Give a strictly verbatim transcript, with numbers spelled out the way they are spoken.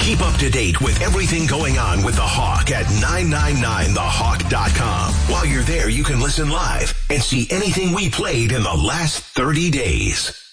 Keep up to date with everything going on with the Hawk at nine nine nine the hawk dot com. While you're there, you can listen live and see anything we played in the last thirty days.